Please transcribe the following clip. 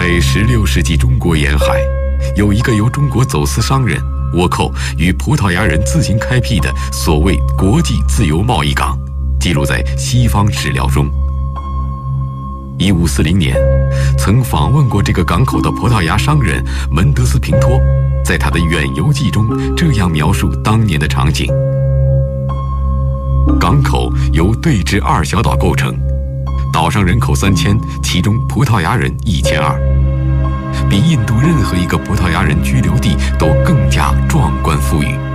在16世纪中国沿海，有一个由中国走私商人、倭寇与葡萄牙人自行开辟的所谓国际自由贸易港，记录在西方史料中。1540年，曾访问过这个港口的葡萄牙商人门德斯平托，在他的远游记中这样描述当年的场景：港口由对峙2小岛构成，岛上人口3000，其中葡萄牙人1200，比印度任何一个葡萄牙人居留地都更加壮观富裕。